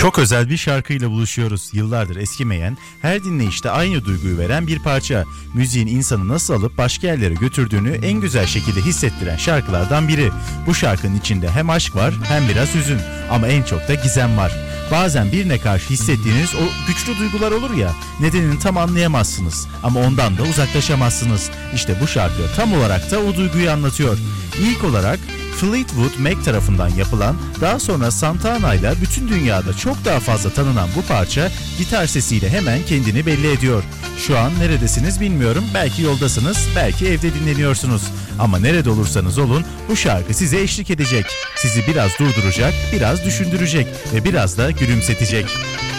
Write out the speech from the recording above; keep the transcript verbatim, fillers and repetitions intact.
Çok özel bir şarkıyla buluşuyoruz. Yıllardır eskimeyen, her dinleyişte aynı duyguyu veren bir parça. Müziğin insanı nasıl alıp başka yerlere götürdüğünü en güzel şekilde hissettiren şarkılardan biri. Bu şarkının içinde hem aşk var hem biraz hüzün ama en çok da gizem var. Bazen birine karşı hissettiğiniz o güçlü duygular olur ya, nedenini tam anlayamazsınız ama ondan da uzaklaşamazsınız. İşte bu şarkı tam olarak da o duyguyu anlatıyor. İlk olarak Fleetwood Mac tarafından yapılan, daha sonra Santana ile bütün dünyada çok daha fazla tanınan bu parça gitar sesiyle hemen kendini belli ediyor. Şu an neredesiniz bilmiyorum, belki yoldasınız, belki evde dinleniyorsunuz. Ama nerede olursanız olun bu şarkı size eşlik edecek. Sizi biraz durduracak, biraz düşündürecek ve biraz da gülümsetecek.